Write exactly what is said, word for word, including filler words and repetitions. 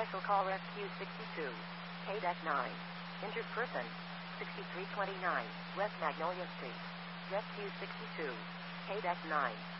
Special call Rescue sixty-two. K D E C nine. Injured person. sixty-three twenty-nine, West Magnolia Street. Rescue sixty-two. K D E C nine.